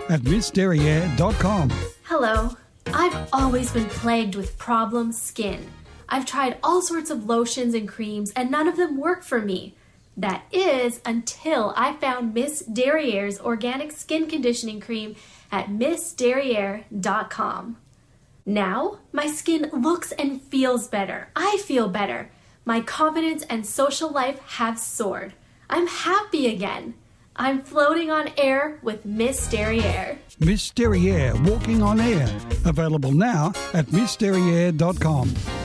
at MissDerriere.com. Hello. I've always been plagued with problem skin. I've tried all sorts of lotions and creams, and none of them work for me. That is, until I found Miss Derriere's organic skin conditioning cream at MissDerriere.com. Now, my skin looks and feels better. I feel better. My confidence and social life have soared. I'm happy again. I'm floating on air with Miss Derriere. Miss Derriere Walking on Air. Available now at MissDerriere.com.